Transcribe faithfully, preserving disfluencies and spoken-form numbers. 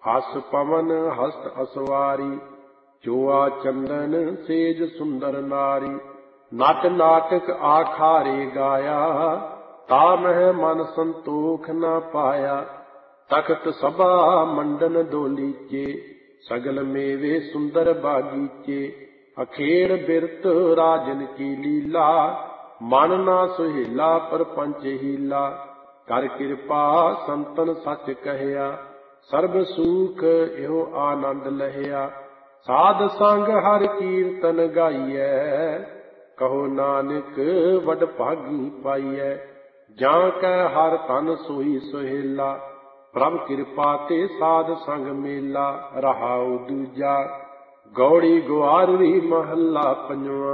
ਹਸ ਪਵਨ ਹਸਤ ਅਸਵਾਰੀ, ਚੋਆ ਚੰਦਨ ਸੇਜ ਸੁੰਦਰ ਨਾਰੀ। ਨਟ ਨਾਟਕ ਆਖਾਰੇ ਗਾਇਆ, ਤਾ ਮਹਿ ਮਨ ਸੰਤੋਖ ਨਾ ਪਾਇਆ। ਤਖਤ ਸਭਾ ਮੰਡਨ ਡੋਲੀਚੇ, ਸਗਲ ਮੇਵੇ ਸੁੰਦਰ ਬਾਗੀਚੇ। ਅਖੇੜ ਬਿਰਤ ਰਾਜਨ ਕੀ ਲੀਲਾ, ਮਨ ਨਾ ਸੁਹੇਲਾ ਪਰਪੰਚ ਹੀਲਾ। ਕਰ ਕਿਰਪਾ ਸੰਤਨ ਸੱਚ ਕਹਿਆ, ਸਰਬ ਸੂਖ ਇਹੋ ਆਨੰਦ ਲਹਿਆ। ਸਾਧ ਸੰਗ ਹਰ ਕੀਰਤਨ ਗਾਈਐ, ਕਹੋ ਨਾਨਕ ਵਡ ਭਾਗੀ ਪਾਈਐ। ਜਾਂ ਕੈ ਹਰ ਤਨ ਸੋਈ ਸੁਹੇਲਾ, ਪ੍ਰਭ ਕਿਰਪਾ ਤੇ ਸਾਧ ਸੰਗ ਮੇਲਾ। ਰਹਾਉ ਦੂਜਾ ਗੌੜੀ ਗੁਆਰਵੀ ਮਹੱਲਾ ਪੰਜਵਾਂ।